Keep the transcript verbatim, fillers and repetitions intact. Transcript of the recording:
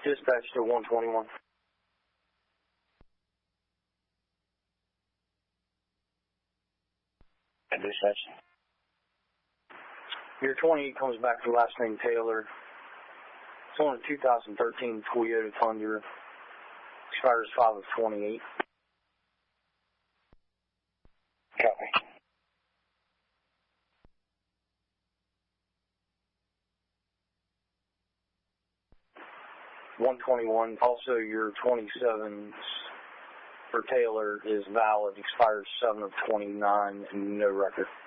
Dispatch to one twenty-one. And dispatch. Your twenty-eight comes back to last name Taylor. It's on a two thousand thirteen Toyota Tundra. Expires five of twenty-eight. Copy. one twenty-one. Also, your twenty-seven for Taylor is valid. Expires seven of twenty-nine and no record.